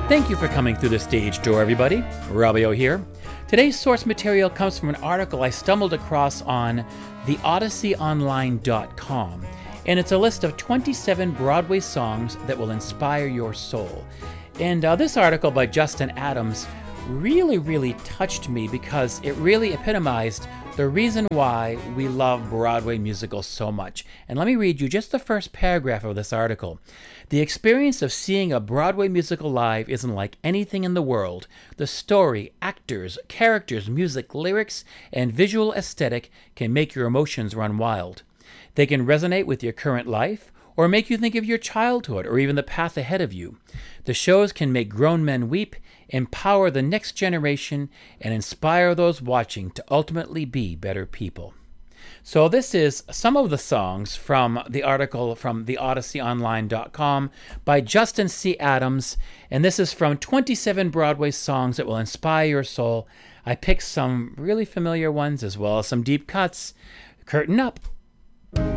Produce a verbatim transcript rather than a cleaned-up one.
Thank you for coming through the stage door, everybody. Rabio here. Today's source material comes from an article I stumbled across on the odyssey online dot com, and it's a list of twenty-seven Broadway songs that will inspire your soul. And uh, this article by Justin Adams really, really touched me because it really epitomized the reason why we love Broadway musicals so much. And let me read you just the first paragraph of this article. The experience of seeing a Broadway musical live isn't like anything in the world. The story, actors, characters, music, lyrics, and visual aesthetic can make your emotions run wild. They can resonate with your current life, or make you think of your childhood or even the path ahead of you. The shows can make grown men weep, empower the next generation, and inspire those watching to ultimately be better people. So this is some of the songs from the article from the odyssey online dot com by Justin C. Adams, and this is from twenty-seven Broadway songs that will inspire your soul. I picked some really familiar ones as well as some deep cuts. Curtain up,